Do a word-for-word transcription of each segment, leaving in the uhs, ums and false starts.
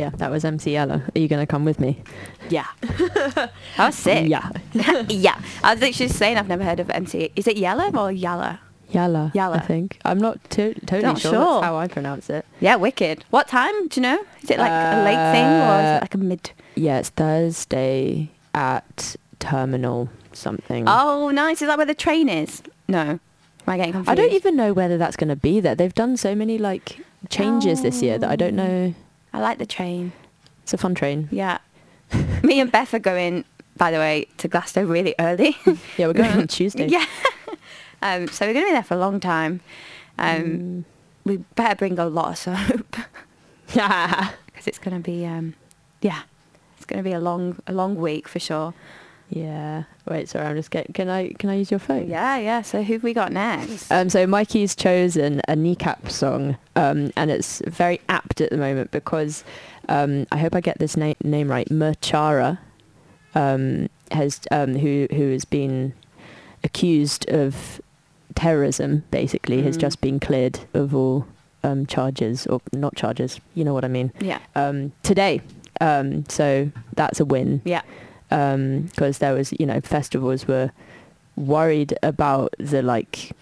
yeah, that was M C Yella. Are you going to come with me? Yeah. That was sick. Yeah. Yeah. I was literally saying I've never heard of M C. Is it Yella or Yalla? Yalla, Yalla. I think. I'm not to- totally Not sure, sure. That's how I pronounce it. Yeah, wicked. What time? Do you know? Is it like a late thing or is it like a mid? Yeah, it's Thursday at Terminal something. Oh, nice. Is that where the train is? No. Am I getting confused? I don't even know whether that's going to be there. They've done so many like changes this year that I don't know. I like the train. It's a fun train. Yeah. Me and Beth are going, by the way, to Glasgow really early. Yeah, we're going on Tuesday. Yeah. Um, so we're going to be there for a long time. Um, Mm. We better bring a lot of soap Yeah. because it's going to be, um, yeah, it's going to be a long, a long week for sure. Yeah. Wait, sorry, I'm just getting. Can I can I use your phone? Yeah, yeah. So who've we got next? Um, so Mikey's chosen a Kneecap song, um, and it's very apt at the moment because um, I hope I get this na- name right. Murchara um, has um, who who has been accused of terrorism. Basically, has Mm. just been cleared of all um, charges or not charges. You know what I mean? Yeah, Um, today, um, so that's a win. yeah, Because there was, you know, festivals were worried about the like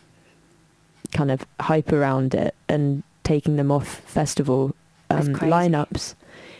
kind of hype around it and taking them off festival That's um, crazy. lineups.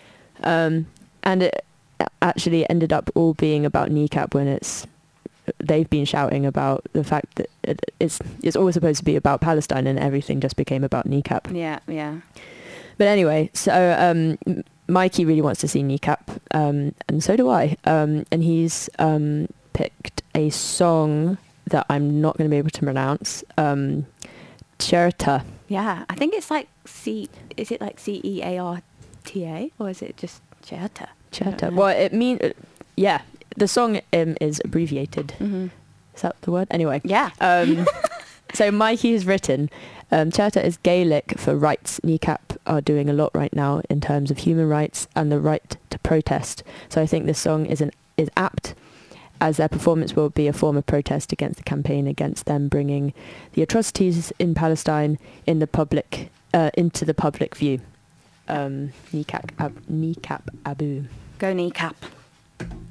Um, and it actually ended up all being about Kneecap when it's they've been shouting about the fact that it, it's it's always supposed to be about Palestine and everything just became about Kneecap. yeah, yeah. But anyway, so um, M- Mikey really wants to see Kneecap, um, and so do I. Um, and he's um, picked a song that I'm not going to be able to pronounce. Um, Cherta. Yeah, I think it's like C. Is it like C E A R T A or is it just Cherta? Cherta. Well, it mean, uh, yeah. The song um, is abbreviated. Mm-hmm. Is that the word? Anyway. Yeah. Um, so Mikey has written, um, Cherta is Gaelic for rights. Kneecap are doing a lot right now in terms of human rights and the right to protest. So I think this song is an is apt, as their performance will be a form of protest against the campaign against them bringing the atrocities in Palestine in the public uh, into the public view. Um, Kneecap, ab, Kneecap Abu. Go Kneecap.